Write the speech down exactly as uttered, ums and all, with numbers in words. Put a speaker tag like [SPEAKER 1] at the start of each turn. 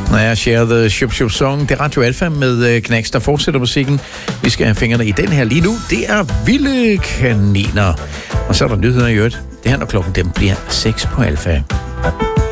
[SPEAKER 1] Når jeg share The Shub Shub Song, det er Radio Alfa med Knacks, der fortsætter musikken. Vi skal have fingrene i den her lige nu. Det er Vilde Kaniner. Og så er der nyheder i øvrigt. Det her, når klokken dem bliver seks på Alfa.